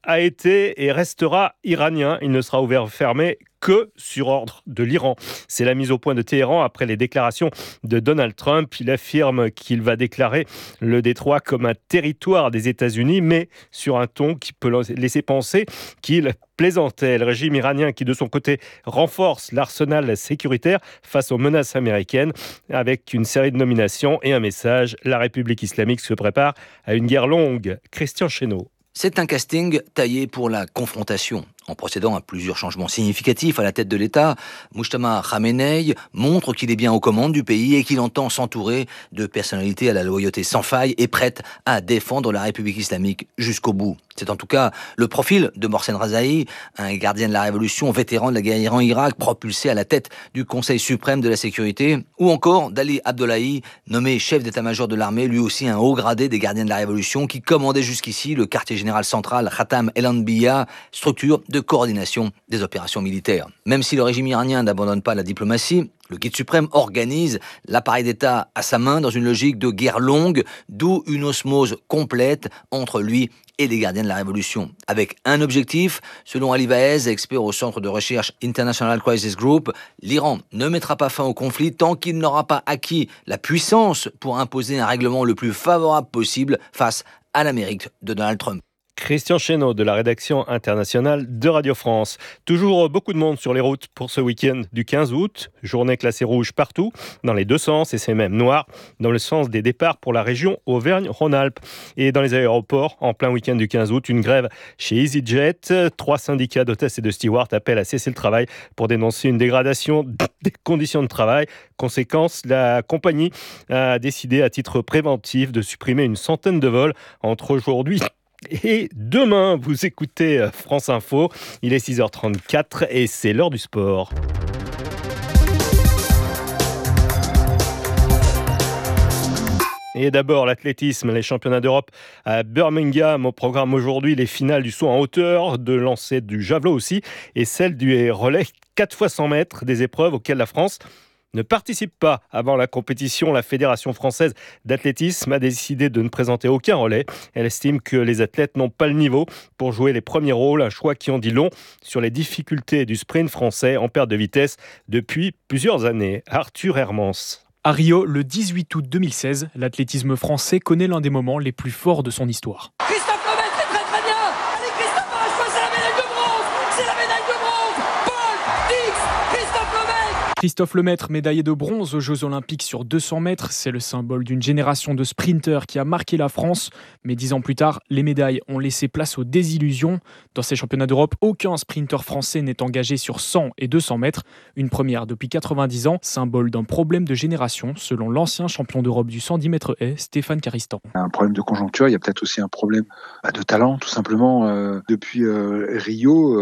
a été et restera iranien. Il ne sera ouvert ou fermé que sur ordre de l'Iran. C'est la mise au point de Téhéran après les déclarations de Donald Trump. Il affirme qu'il va déclarer le détroit comme un territoire des États-Unis, mais sur un ton qui peut laisser penser qu'il plaisantait. Le régime iranien qui, de son côté, renforce l'arsenal sécuritaire face aux menaces américaines avec une série de nominations et un message. La République islamique se prépare à une guerre longue. Christian Chesneau. C'est un casting taillé pour la confrontation. En procédant à plusieurs changements significatifs à la tête de l'État, Mujtaba Khamenei montre qu'il est bien aux commandes du pays et qu'il entend s'entourer de personnalités à la loyauté sans faille et prêtes à défendre la République islamique jusqu'au bout. C'est en tout cas le profil de Mohsen Rezaei, un gardien de la révolution, vétéran de la guerre Iran-Irak, propulsé à la tête du Conseil suprême de la sécurité, ou encore d'Ali Abdollahi, nommé chef d'état-major de l'armée, lui aussi un haut gradé des gardiens de la révolution, qui commandait jusqu'ici le quartier général central Khatam el-Anbiya, structure de coordination des opérations militaires. Même si le régime iranien n'abandonne pas la diplomatie, le guide suprême organise l'appareil d'État à sa main dans une logique de guerre longue, d'où une osmose complète entre lui et les gardiens de la révolution. Avec un objectif, selon Ali Vaez, expert au centre de recherche International Crisis Group, l'Iran ne mettra pas fin au conflit tant qu'il n'aura pas acquis la puissance pour imposer un règlement le plus favorable possible face à l'Amérique de Donald Trump. Christian Chesneau de la rédaction internationale de Radio France. Toujours beaucoup de monde sur les routes pour ce week-end du 15 août. Journée classée rouge partout, dans les deux sens, et c'est même noir dans le sens des départs pour la région Auvergne-Rhône-Alpes. Et dans les aéroports, en plein week-end du 15 août, une grève chez EasyJet. 3 syndicats d'hôtesses et de stewards appellent à cesser le travail pour dénoncer une dégradation des conditions de travail. Conséquence, la compagnie a décidé à titre préventif de supprimer une centaine de vols entre aujourd'hui et demain. Vous écoutez France Info, il est 6h34 et c'est l'heure du sport. Et d'abord, l'athlétisme, les championnats d'Europe à Birmingham. Au programme aujourd'hui, les finales du saut en hauteur, de lancer du javelot aussi, et celle du relais 4 x 100 mètres, des épreuves auxquelles la France ne participe pas. Avant la compétition, la Fédération française d'athlétisme a décidé de ne présenter aucun relais. Elle estime que les athlètes n'ont pas le niveau pour jouer les premiers rôles, un choix qui en dit long sur les difficultés du sprint français en perte de vitesse depuis plusieurs années. Arthur Hermans. À Rio, le 18 août 2016, l'athlétisme français connaît l'un des moments les plus forts de son histoire. Christophe Lemaitre, c'est très très bien. Allez Christophe, arrache-toi, c'est la médaille de bronze. C'est la médaille de bronze. Paul Dix, Christophe Lemaitre. Christophe Lemaitre, médaillé de bronze aux Jeux Olympiques sur 200 mètres, c'est le symbole d'une génération de sprinteurs qui a marqué la France. Mais 10 ans plus tard, les médailles ont laissé place aux désillusions. Dans ces championnats d'Europe, aucun sprinteur français n'est engagé sur 100 et 200 mètres. Une première depuis 90 ans, symbole d'un problème de génération, selon l'ancien champion d'Europe du 110 mètres haies, Stéphane Caristan. Un problème de conjoncture, il y a peut-être aussi un problème de talent, tout simplement. Depuis Rio,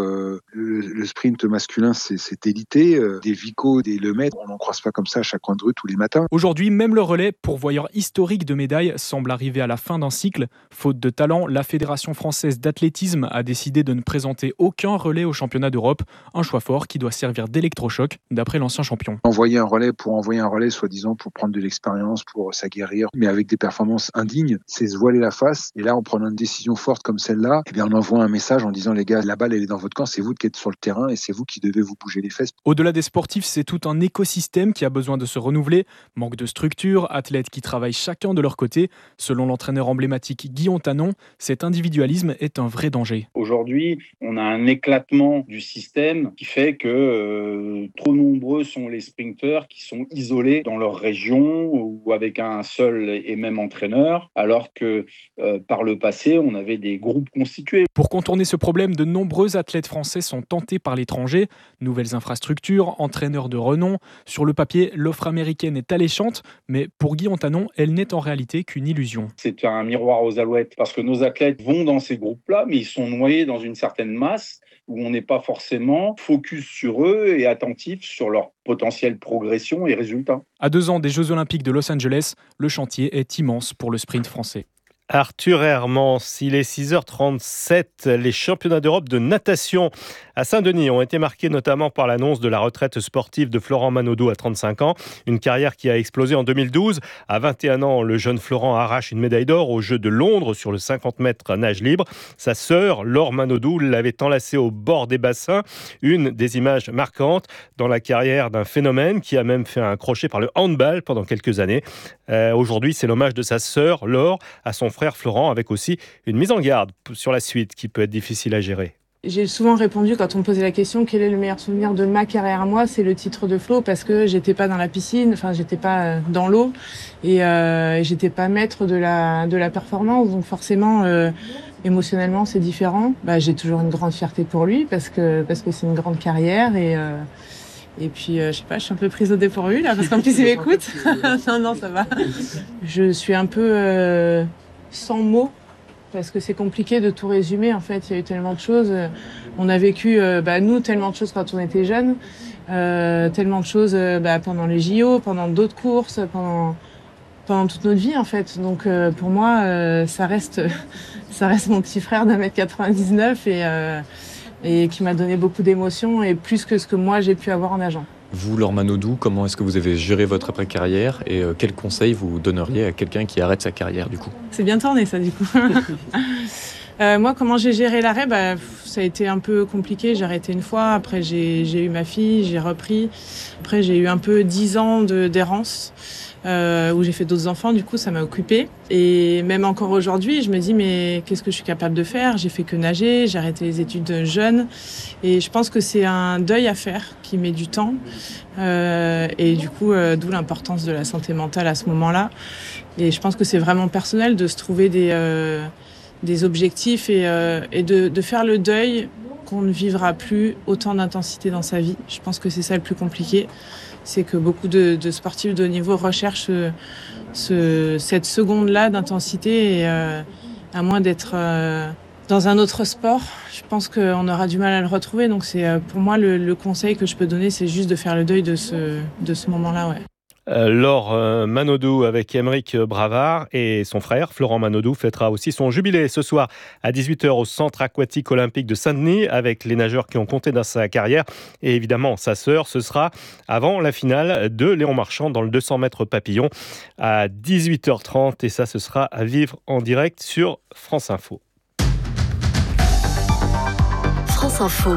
le sprint masculin s'est élité. Des Vico, des Lemaitre, on n'en croise pas comme ça à chaque coin de rue tous les matins. Aujourd'hui, même le relais, pourvoyeur historique de médailles, semble arriver à la fin d'un cycle. Faute de talent, la Fédération française d'athlétisme a décidé de ne présenter aucun relais au championnat d'Europe. Un choix fort qui doit servir d'électrochoc, d'après l'ancien champion. Envoyer un relais, soi-disant pour prendre de l'expérience, pour s'aguerrir, mais avec des performances indignes, c'est se voiler la face. Et là, en prenant une décision forte comme celle-là, eh bien, on envoie un message en disant, les gars, la balle, elle est dans votre camp, c'est vous qui êtes sur le terrain et c'est vous qui devez vous bouger les fesses. Au-delà des sportifs, c'est tout un écosystème qui a besoin de se renouveler. Manque de structure, athlètes qui travaillent chacun de leur côté. Selon l'entraîneur emblématique Guillaume Tanon, cet individualisme est un vrai danger. Aujourd'hui, on a un éclatement du système qui fait que trop nombreux sont les sprinteurs qui sont isolés dans leur région ou avec un seul et même entraîneur, alors que par le passé, on avait des groupes constitués. Pour contourner ce problème, de nombreux athlètes français sont tentés par l'étranger. Nouvelles infrastructures, entraîneurs de renom. Sur le papier, l'offre américaine est alléchante, mais pour Guillaume Tanon, elle n'est en réalité qu'une illusion. C'est un miroir aux alouettes, parce que nos athlètes vont dans ces groupes-là, mais ils sont noyés dans une certaine masse où on n'est pas forcément focus sur eux et attentif sur leur potentielle progression et résultats. À 2 ans des Jeux Olympiques de Los Angeles, le chantier est immense pour le sprint français. Arthur Hermans, il est 6h37. Les championnats d'Europe de natation à Saint-Denis ont été marqués notamment par l'annonce de la retraite sportive de Florent Manodou à 35 ans. Une carrière qui a explosé en 2012. À 21 ans, le jeune Florent arrache une médaille d'or aux Jeux de Londres sur le 50 mètres nage libre. Sa sœur, Laure Manodou, l'avait enlacé au bord des bassins. Une des images marquantes dans la carrière d'un phénomène qui a même fait un crochet par le handball pendant quelques années. Aujourd'hui, c'est l'hommage de sa sœur, Laure, à son frère Florent, avec aussi une mise en garde sur la suite qui peut être difficile à gérer. J'ai souvent répondu quand on me posait la question quel est le meilleur souvenir de ma carrière à moi, c'est le titre de Flo parce que j'étais pas dans la piscine, enfin j'étais pas dans l'eau et j'étais pas maître de la performance, donc forcément émotionnellement c'est différent. J'ai toujours une grande fierté pour lui parce que c'est une grande carrière et puis je sais pas, je suis un peu prise au dépourvu là parce qu'en plus il m'écoute. non ça va. Je suis un peu sans mots. Parce que c'est compliqué de tout résumer, en fait, il y a eu tellement de choses. On a vécu, nous, tellement de choses quand on était jeunes, tellement de choses pendant les JO, pendant d'autres courses, pendant toute notre vie, en fait. Donc, pour moi, ça reste mon petit frère d'1m99 et qui m'a donné beaucoup d'émotions et plus que ce que moi, j'ai pu avoir en nageant. Vous, Laure Manodou, comment est-ce que vous avez géré votre après-carrière et quels conseils vous donneriez à quelqu'un qui arrête sa carrière du coup ? C'est bien tourné ça du coup. Moi, comment j'ai géré l'arrêt ? Ça a été un peu compliqué. J'ai arrêté une fois, après j'ai eu ma fille, j'ai repris. Après j'ai eu un peu 10 ans d'errance où j'ai fait d'autres enfants, du coup ça m'a occupée. Et même encore aujourd'hui, je me dis mais qu'est-ce que je suis capable de faire ? J'ai fait que nager, j'ai arrêté les études jeune. Et je pense que c'est un deuil à faire qui met du temps. Et du coup, d'où l'importance de la santé mentale à ce moment-là. Et je pense que c'est vraiment personnel de se trouver des objectifs et de faire le deuil qu'on ne vivra plus autant d'intensité dans sa vie. Je pense que c'est ça le plus compliqué. C'est que beaucoup de sportifs de haut niveau recherchent cette seconde-là d'intensité et à moins d'être dans un autre sport, je pense qu'on aura du mal à le retrouver. Donc c'est pour moi le conseil que je peux donner, c'est juste de faire le deuil de ce moment-là. Ouais. Laure Manodou avec Aymeric Bravard et son frère Florent Manodou fêtera aussi son jubilé ce soir à 18h au Centre aquatique olympique de Saint-Denis avec les nageurs qui ont compté dans sa carrière et évidemment sa sœur. Ce sera avant la finale de Léon Marchand dans le 200 mètres papillon à 18h30 et ça ce sera à vivre en direct sur France Info. France Info,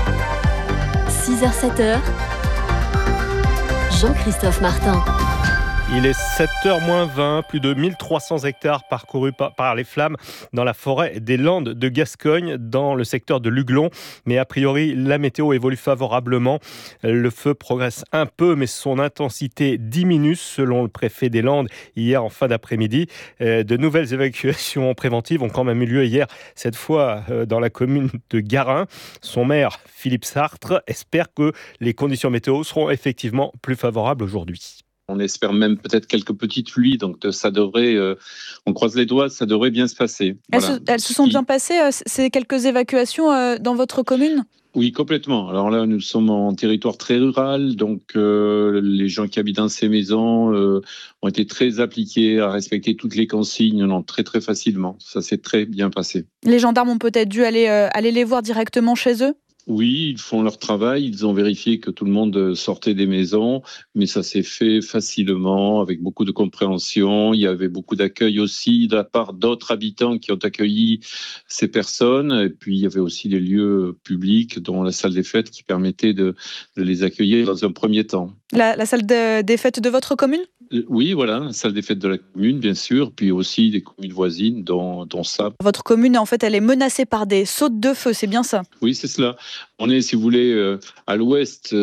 6h-7h, Jean-Christophe Martin. Il est 7h-20, plus de 1300 hectares parcourus par les flammes dans la forêt des Landes de Gascogne, dans le secteur de Luglon. Mais a priori, la météo évolue favorablement. Le feu progresse un peu, mais son intensité diminue, selon le préfet des Landes, hier en fin d'après-midi. De nouvelles évacuations préventives ont quand même eu lieu hier, cette fois dans la commune de Garin. Son maire, Philippe Sartre, espère que les conditions météo seront effectivement plus favorables aujourd'hui. On espère même peut-être quelques petites pluies, donc ça devrait, on croise les doigts, ça devrait bien se passer. Voilà. Elles se sont bien passées, ces quelques évacuations dans votre commune ? Oui, complètement. Alors là, nous sommes en territoire très rural, donc les gens qui habitent dans ces maisons ont été très appliqués à respecter toutes les consignes, très très facilement. Ça s'est très bien passé. Les gendarmes ont peut-être dû aller les voir directement chez eux ? Oui, ils font leur travail, ils ont vérifié que tout le monde sortait des maisons, mais ça s'est fait facilement, avec beaucoup de compréhension. Il y avait beaucoup d'accueil aussi de la part d'autres habitants qui ont accueilli ces personnes. Et puis, il y avait aussi des lieux publics, dont la salle des fêtes, qui permettait de les accueillir dans un premier temps. La salle des fêtes de votre commune ? Oui, voilà, la salle des fêtes de la commune, bien sûr, puis aussi des communes voisines, dont ça. Votre commune, en fait, elle est menacée par des sautes de feu, c'est bien ça ? Oui, c'est cela. On est, si vous voulez, à l'ouest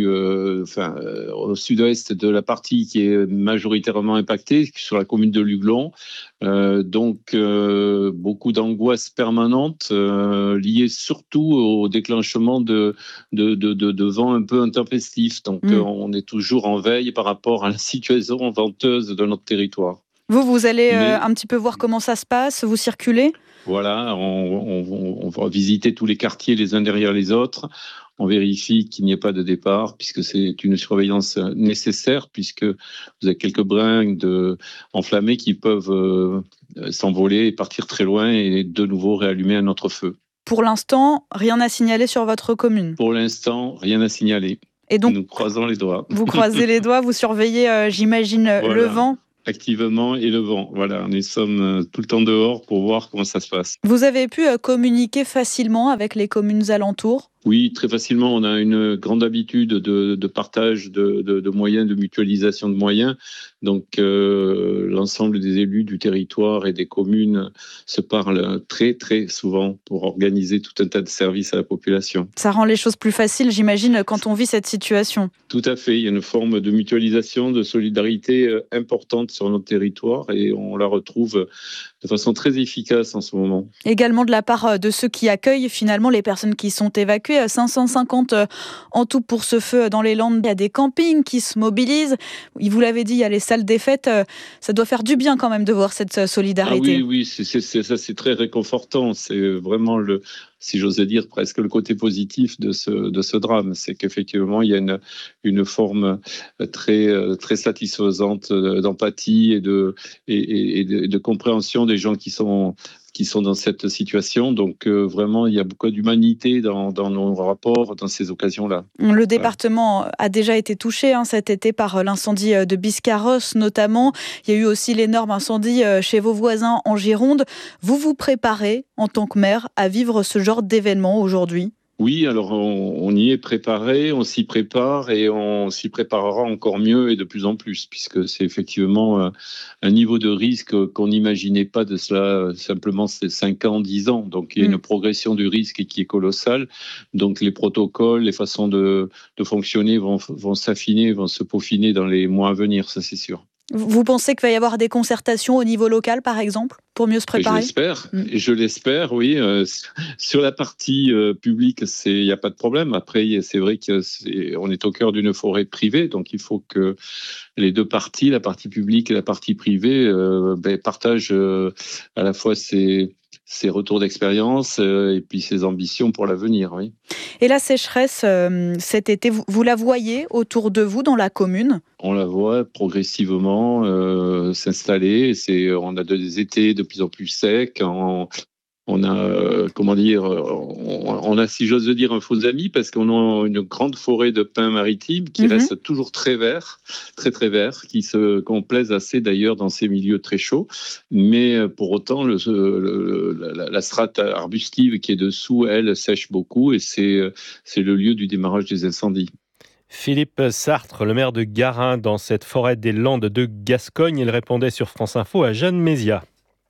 au sud-ouest de la partie qui est majoritairement impactée, sur la commune de Luglon. Donc, beaucoup d'angoisse permanente liée surtout au déclenchement de vents un peu intempestifs. Donc, on est toujours en veille par rapport à la situation venteuse de notre territoire. Vous allez un petit peu voir comment ça se passe, vous circulez ? Voilà, on va visiter tous les quartiers les uns derrière les autres. On vérifie qu'il n'y ait pas de départ, puisque c'est une surveillance nécessaire, puisque vous avez quelques brins enflammés qui peuvent s'envoler et partir très loin et de nouveau réallumer un autre feu. Pour l'instant, rien à signaler sur votre commune? Pour l'instant, rien à signaler. Et donc, nous croisons les doigts. Vous croisez les doigts, vous surveillez, j'imagine, voilà. Le vent? Activement et le vent. Voilà, nous sommes tout le temps dehors pour voir comment ça se passe. Vous avez pu communiquer facilement avec les communes alentours? Oui, très facilement. On a une grande habitude de partage de moyens, de mutualisation de moyens. Donc, l'ensemble des élus du territoire et des communes se parlent très, très souvent pour organiser tout un tas de services à la population. Ça rend les choses plus faciles, j'imagine, quand on vit cette situation. Tout à fait. Il y a une forme de mutualisation, de solidarité importante sur notre territoire et on la retrouve de façon très efficace en ce moment. Également de la part de ceux qui accueillent finalement les personnes qui sont évacuées. 550 en tout pour ce feu dans les Landes. Il y a des campings qui se mobilisent. Vous l'avez dit, il y a les salles des fêtes. Ça doit faire du bien quand même de voir cette solidarité. Ah oui, c'est très réconfortant. C'est vraiment si j'osais dire, presque le côté positif de ce drame. C'est qu'effectivement, il y a une forme très, très satisfaisante d'empathie et de compréhension des gens qui sont dans cette situation. Donc, vraiment, il y a beaucoup d'humanité dans nos rapports, dans ces occasions-là. Le département a déjà été touché cet été par l'incendie de Biscarrosse, notamment. Il y a eu aussi l'énorme incendie chez vos voisins en Gironde. Vous vous préparez, en tant que maire, à vivre ce genre d'événement aujourd'hui ? Oui, alors on y est préparé, on s'y prépare et on s'y préparera encore mieux et de plus en plus, puisque c'est effectivement un niveau de risque qu'on n'imaginait pas de cela simplement 5 ans, 10 ans. Donc il y a une progression du risque qui est colossale. Donc les protocoles, les façons de fonctionner vont s'affiner, vont se peaufiner dans les mois à venir, ça c'est sûr. Vous pensez qu'il va y avoir des concertations au niveau local, par exemple, pour mieux se préparer ? Je l'espère, oui. Sur la partie publique, il n'y a pas de problème. Après, c'est vrai qu'on est au cœur d'une forêt privée, donc il faut que les deux parties, la partie publique et la partie privée, partagent à la fois ses retours d'expérience et puis ses ambitions pour l'avenir, oui. Et la sécheresse, cet été, vous la voyez autour de vous dans la commune ? On la voit progressivement s'installer. On a des étés de plus en plus secs. On a, si j'ose dire, un faux ami parce qu'on a une grande forêt de pins maritimes qui reste toujours très vert, très très vert, qu'on plaise assez d'ailleurs dans ces milieux très chauds. Mais pour autant, la strate arbustive qui est dessous, elle, sèche beaucoup et c'est le lieu du démarrage des incendies. Philippe Sartre, le maire de Garin, dans cette forêt des Landes de Gascogne, il répondait sur France Info à Jeanne Mézia.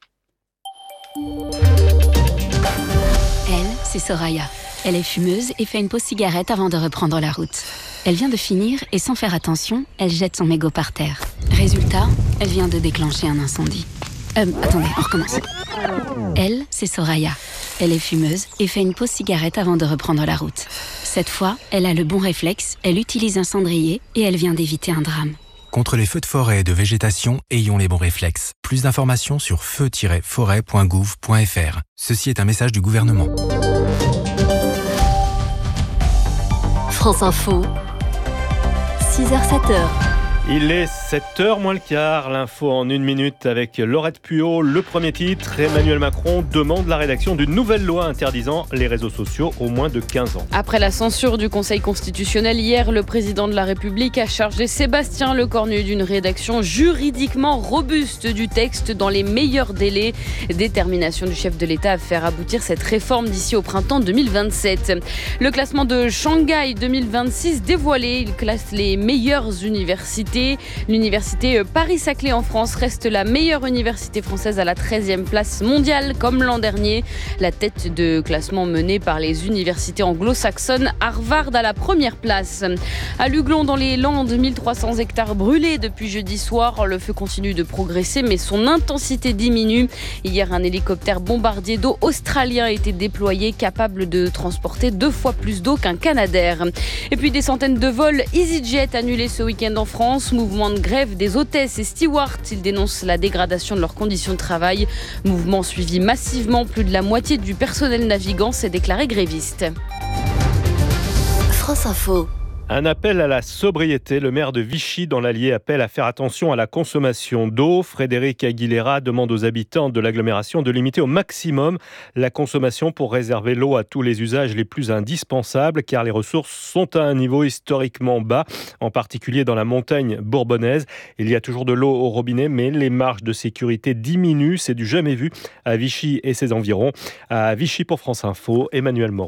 C'est Soraya. Elle est fumeuse et fait une pause cigarette avant de reprendre la route. Elle vient de finir et sans faire attention, elle jette son mégot par terre. Résultat, elle vient de déclencher un incendie. Attendez, on recommence. Elle, c'est Soraya. Elle est fumeuse et fait une pause cigarette avant de reprendre la route. Cette fois, elle a le bon réflexe, elle utilise un cendrier et elle vient d'éviter un drame. Contre les feux de forêt et de végétation, ayons les bons réflexes. Plus d'informations sur feu-forêt.gouv.fr. Ceci est un message du gouvernement. France Info, 6h-7h. Il est 7h moins le quart, l'info en 1 minute avec Laurette Puot. Le premier titre, Emmanuel Macron demande la rédaction d'une nouvelle loi interdisant les réseaux sociaux aux moins de 15 ans. Après la censure du Conseil constitutionnel hier, le président de la République a chargé Sébastien Lecornu d'une rédaction juridiquement robuste du texte dans les meilleurs délais. Détermination du chef de l'État à faire aboutir cette réforme d'ici au printemps 2027. Le classement de Shanghai 2026 dévoilé, il classe les meilleures universités. L'université Paris-Saclay en France reste la meilleure université française à la 13e place mondiale comme l'an dernier. La tête de classement menée par les universités anglo-saxonnes, Harvard à la première place. À Luglon dans les Landes, 1300 hectares brûlés depuis jeudi soir. Le feu continue de progresser mais son intensité diminue. Hier, un hélicoptère bombardier d'eau australien a été déployé, capable de transporter 2 fois plus d'eau qu'un Canadair. Et puis des centaines de vols EasyJet annulés ce week-end en France. Mouvement de grève des hôtesses et stewards. Ils dénoncent la dégradation de leurs conditions de travail. Mouvement suivi massivement. Plus de la moitié du personnel navigant s'est déclaré gréviste. France Info. Un appel à la sobriété. Le maire de Vichy dans l'Allier appelle à faire attention à la consommation d'eau. Frédéric Aguilera demande aux habitants de l'agglomération de limiter au maximum la consommation pour réserver l'eau à tous les usages les plus indispensables car les ressources sont à un niveau historiquement bas, en particulier dans la montagne bourbonnaise. Il y a toujours de l'eau au robinet mais les marges de sécurité diminuent. C'est du jamais vu à Vichy et ses environs. À Vichy pour France Info, Emmanuel Moreau.